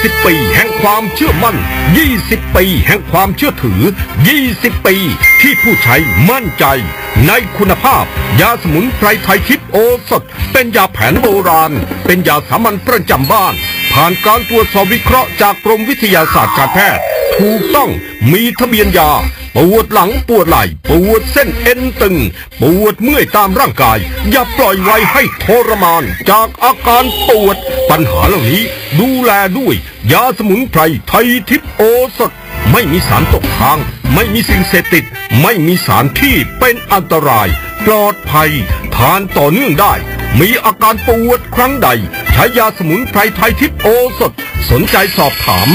20 ปีแห่งความเชื่อมั่น20 ปีแห่งความเชื่อถือ20 ปีที่ผู้ใช้มั่นใจในคุณภาพยาสมุนไพรไทยทิพย์โอสถเป็นยาแผนโบราณเป็นยาสามัญประจำบ้านผ่านการตรวจสอบวิเคราะห์จากกรมวิทยาศาสตร์การแพทย์ถูกต้องมีทะเบียนยาปวดหลังปวดไหล่ปวดเส้นเอ็นตึงปวดเมื่อยตามร่างกายอย่าปล่อยไว้ให้ทรมานจากอาการปวดปัญหาเหล่านี้ดูแลด้วยยาสมุนไพรไทยทิพย์โอสถไม่มีสารตกค้างไม่มีสิ่งเสพติดไม่มีสารที่เป็นอันตรายปลอดภัยทานต่อเนื่องได้มีอาการปวดครั้งใดใช้ยาสมุนไพรไทยทิพย์โอสถสนใจสอบถาม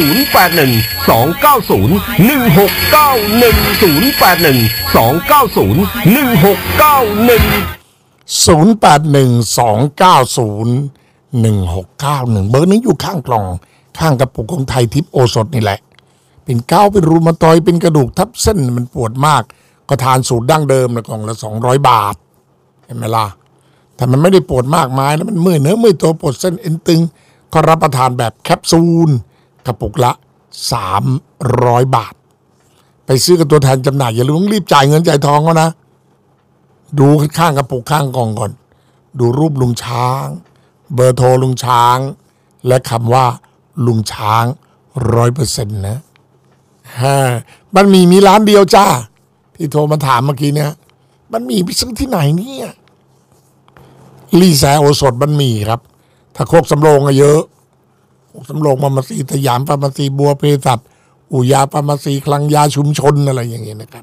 0812901691เบอร์นี้อยู่ข้างกล่องข้างกระปุกของไทยทิพย์โอสถนี่แหละเป็นเกาเป็นรูมาตอยเป็นกระดูกทับเส้นมันปวดมากก็ทานสูตรดั้งเดิมนะกล่องละ200 บาทเห็นไหมล่ะแต่มันไม่ได้ปวดมากมายนะมันเมื่อยเนื้อเมื่อยตัวปวดเส้นเอ็นตึงก็รับประทานแบบแคปซูลกระปุกละ300 บาทไปซื้อกับตัวแทนจำหน่ายอย่าลืมรีบจ่ายเงินจ่ายทองเขานะดูข้างกระปุกข้างกล่องก่อนดูรูปลุงช้างเบอร์โทรลุงช้างและคำว่าลุงช้าง 100% นะมันมีร้านเดียวจ้าที่โทรมาถามเมื่อกี้เนี่ยมันมีไปซื้อที่ไหนเนี่ยลี่แซโอสถมันมีครับถ้าโคกสำโรงอะเยอะโคกสำโรงฟาร์มาซีสยามฟาร์มาซีบัวเภสัชอู่ยาฟาร์มาซีคลังยาชุมชนอะไรอย่างเงี้ยนะครับ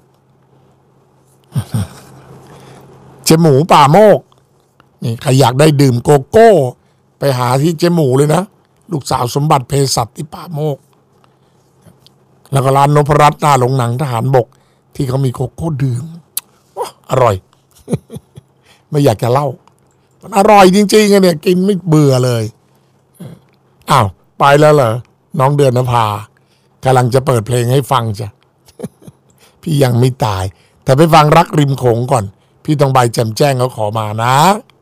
เจหมูป่าโมกนี่ใครอยากได้ดื่มโกโก้ไปหาที่เจหมูเลยนะลูกสาวสมบัติเภสัชที่ป่าโมกแล้วก็ร้านนพรัตน์หน้าโรงหนังทหารบกที่เขามีโกโก้ดื่มอร่อย ไม่อยากจะเล่ามันอร่อยจริงๆเนี่ยกินไม่เบื่อเลยอ้าวไปแล้วเหรอน้องเดือนนภากำลังจะเปิดเพลงให้ฟังจ้ะ พี่ยังไม่ตายแต่ไปฟังรักริมโขงก่อนพี่ต้องใบแจ่มแจ้งเขาขอมานะ